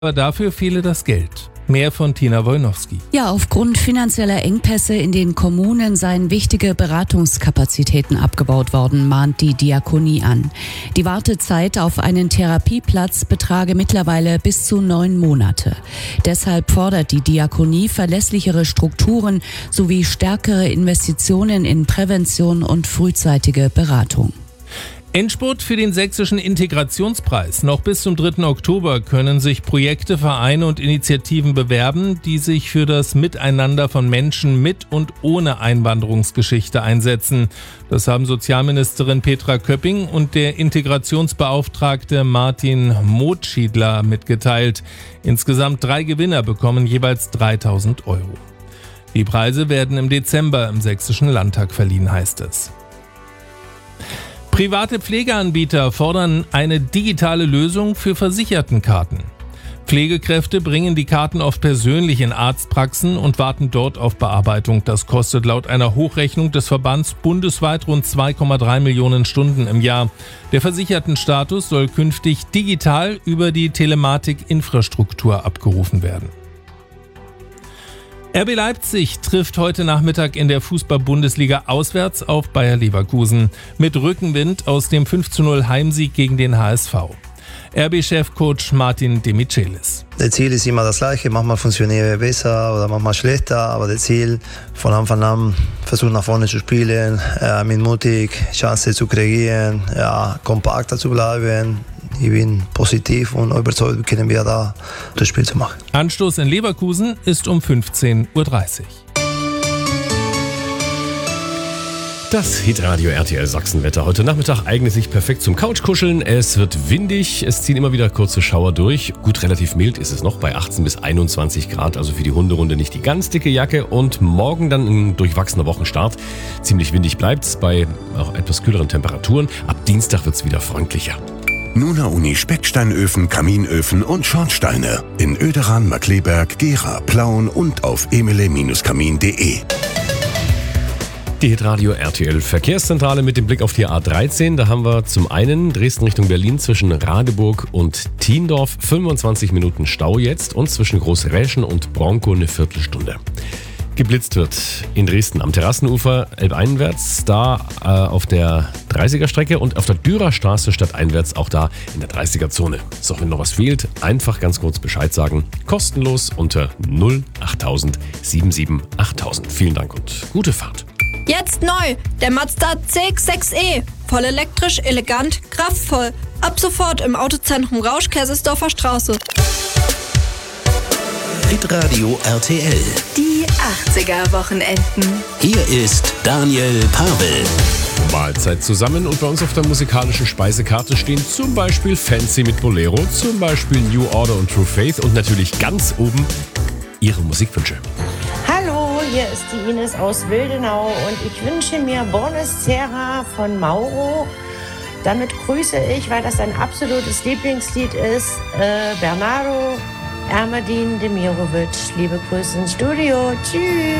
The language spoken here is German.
Aber dafür fehle das Geld. Mehr von Tina Wojnowski. Ja, aufgrund finanzieller Engpässe in den Kommunen seien wichtige Beratungskapazitäten abgebaut worden, mahnt die Diakonie an. Die Wartezeit auf einen Therapieplatz betrage mittlerweile bis zu 9 Monate. Deshalb fordert die Diakonie verlässlichere Strukturen sowie stärkere Investitionen in Prävention und frühzeitige Beratung. Endspurt für den Sächsischen Integrationspreis. Noch bis zum 3. Oktober können sich Projekte, Vereine und Initiativen bewerben, die sich für das Miteinander von Menschen mit und ohne Einwanderungsgeschichte einsetzen. Das haben Sozialministerin Petra Köpping und der Integrationsbeauftragte Martin Motschiedler mitgeteilt. Insgesamt 3 Gewinner bekommen jeweils 3.000 €. Die Preise werden im Dezember im Sächsischen Landtag verliehen, heißt es. Private Pflegeanbieter fordern eine digitale Lösung für Versichertenkarten. Pflegekräfte bringen die Karten oft persönlich in Arztpraxen und warten dort auf Bearbeitung. Das kostet laut einer Hochrechnung des Verbands bundesweit rund 2,3 Millionen Stunden im Jahr. Der Versichertenstatus soll künftig digital über die Telematik-Infrastruktur abgerufen werden. RB Leipzig trifft heute Nachmittag in der Fußball-Bundesliga auswärts auf Bayer Leverkusen mit Rückenwind aus dem 5:0 Heimsieg gegen den HSV. RB-Chefcoach Martin de Michelis. Das Ziel ist immer das gleiche, manchmal funktionieren wir besser oder manchmal schlechter, aber das Ziel von Anfang an versuchen nach vorne zu spielen, mit mutig Chancen zu kreieren, kompakter zu bleiben. Ich bin positiv und überzeugt, können wir da das Spiel zu machen. Anstoß in Leverkusen ist um 15:30 Uhr. Das Hitradio RTL Sachsenwetter. Heute Nachmittag eignet sich perfekt zum Couchkuscheln. Es wird windig, es ziehen immer wieder kurze Schauer durch. Gut, relativ mild ist es noch bei 18 bis 21 Grad, also für die Hunderunde nicht die ganz dicke Jacke. Und morgen dann ein durchwachsener Wochenstart. Ziemlich windig bleibt's bei auch etwas kühleren Temperaturen. Ab Dienstag wird's wieder freundlicher. Nuna Uni Specksteinöfen, Kaminöfen und Schornsteine. In Oederan, Markleberg, Gera, Plauen und auf emele-kamin.de. Die Hitradio RTL Verkehrszentrale mit dem Blick auf die A13. Da haben wir zum einen Dresden Richtung Berlin zwischen Radeburg und Thiendorf 25 Minuten Stau jetzt und zwischen Großräschen und Bronkow eine Viertelstunde. Geblitzt wird in Dresden am Terrassenufer elbeinwärts, da auf der 30er-Strecke und auf der Dürerstraße stadteinwärts auch da in der 30er-Zone. So, wenn noch was fehlt, einfach ganz kurz Bescheid sagen. Kostenlos unter 08000 77 8000. Vielen Dank und gute Fahrt. Jetzt neu, der Mazda CX-6e. Voll elektrisch, elegant, kraftvoll. Ab sofort im Autozentrum Rausch, Kaisersdorfer Straße. Hitradio RTL. Die 80er-Wochenenden. Hier ist Daniel Pavel. Mahlzeit zusammen und bei uns auf der musikalischen Speisekarte stehen zum Beispiel Fancy mit Bolero, zum Beispiel New Order und True Faith und natürlich ganz oben Ihre Musikwünsche. Hallo, hier ist die Ines aus Wildenau und ich wünsche mir Buonasera von Mauro. Damit grüße ich, weil das ein absolutes Lieblingslied ist, Bernardo Ermedin Demirovic. Liebe Grüße ins Studio. Tschüss.